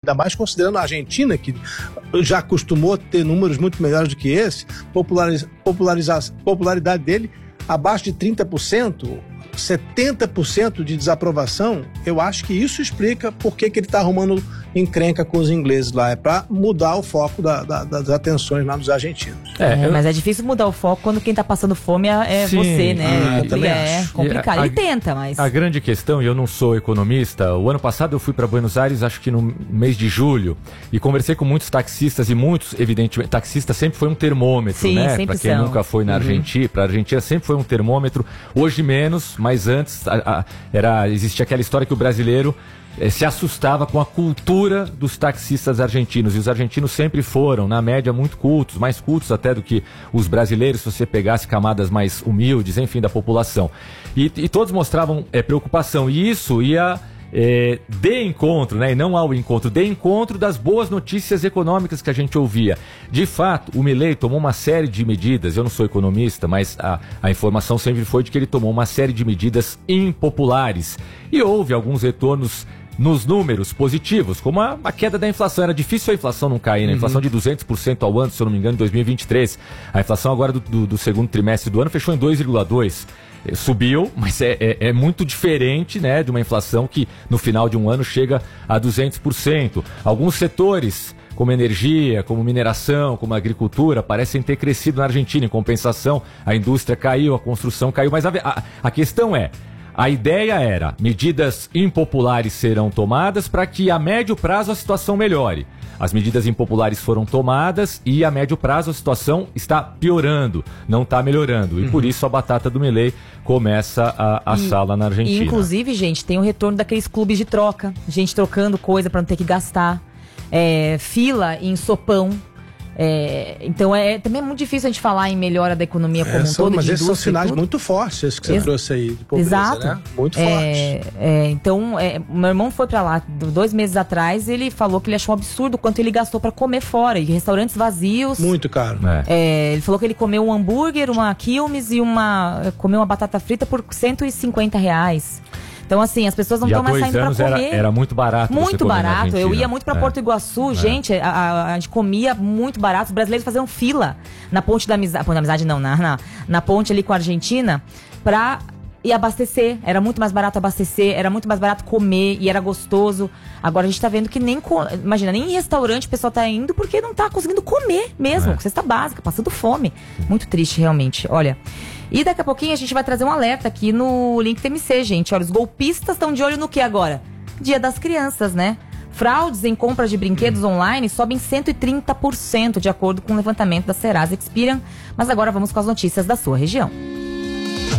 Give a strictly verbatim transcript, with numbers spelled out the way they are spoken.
ainda mais considerando a Argentina, que já acostumou a ter números muito melhores do que esse, populariza, populariza, popularidade dele abaixo de trinta por cento, setenta por cento de desaprovação. Eu acho que isso explica por que, que ele está arrumando encrenca com os ingleses lá. É para mudar o foco da, da, das atenções lá dos argentinos. É, É, eu... mas é difícil mudar o foco quando quem tá passando fome é, é Sim, você, né? ah, É, é complicado. A- Ele tenta, mas... A grande questão, e eu não sou economista, o ano passado eu fui para Buenos Aires, acho que no mês de julho, e conversei com muitos taxistas, e muitos, evidentemente, taxista sempre foi um termômetro, Sim, né? sempre Para quem são. nunca foi na Argentina, para a Argentina sempre foi um termômetro, hoje menos, mas antes a, a, era, existia aquela história que o brasileiro eh, se assustava com a cultura dos taxistas argentinos, e os argentinos sempre foram, na média, muito cultos, mais cultos até do que os brasileiros, se você pegasse camadas mais humildes, enfim, da população. E, e todos mostravam eh, preocupação, e isso ia eh, de encontro, né, e não ao encontro, de encontro das boas notícias econômicas que a gente ouvia. De fato, o Milei tomou uma série de medidas, eu não sou economista, mas a, a informação sempre foi de que ele tomou uma série de medidas impopulares, e houve alguns retornos nos números positivos, como a, a queda da inflação. Era difícil a inflação não cair, né? A inflação de duzentos por cento ao ano, se eu não me engano, em dois mil e vinte e três. A inflação agora do, do, do segundo trimestre do ano fechou em dois vírgula dois. Eh, Subiu, mas é, é, é muito diferente, né, de uma inflação que no final de um ano chega a duzentos por cento. Alguns setores, como energia, como mineração, como agricultura, parecem ter crescido na Argentina. Em compensação, a indústria caiu, a construção caiu. Mas a, a, a questão é, a ideia era, medidas impopulares serão tomadas para que a médio prazo a situação melhore. As medidas impopulares foram tomadas e a médio prazo a situação está piorando, não está melhorando. E por isso a batata do Milei começa a assar lá na Argentina. E, inclusive, gente, tem o retorno daqueles clubes de troca. Gente trocando coisa para não ter que gastar. É, fila em sopão. É, então é também é muito difícil a gente falar em melhora da economia como É, um são, todo. mas de esses são indústria e sinais tudo. muito fortes, esses que você Ex- trouxe aí de pobreza, Exato. né? Muito É, fortes. é, então, é, meu irmão foi pra lá dois meses atrás, ele falou que ele achou um absurdo o quanto ele gastou pra comer fora, e restaurantes vazios. Muito caro. É. É, ele falou que ele comeu um hambúrguer, uma quilmes e uma comeu uma batata frita por cento e cinquenta reais. Então, assim, as pessoas não E há estão mais dois saindo anos pra era, comer. era muito barato. você Muito comer na barato. Eu Argentina. ia muito pra É. Porto Iguaçu, gente, a, a, a gente comia muito barato. Os brasileiros faziam fila na ponte da amizade, ponte da amizade não, na, na, na ponte ali com a Argentina, pra ir abastecer. Era muito mais barato abastecer, era muito mais barato comer e era gostoso. Agora a gente tá vendo que nem, co- imagina, nem em restaurante o pessoal tá indo porque não tá conseguindo comer mesmo. É. Cesta básica, passando fome. Muito triste, realmente. Olha. E daqui a pouquinho a gente vai trazer um alerta aqui no Link T M C, gente. Olha, os golpistas estão de olho no que agora? Dia das Crianças, né? Fraudes em compras de brinquedos online sobem cento e trinta por cento, de acordo com o levantamento da Serasa Experian. Mas agora vamos com as notícias da sua região.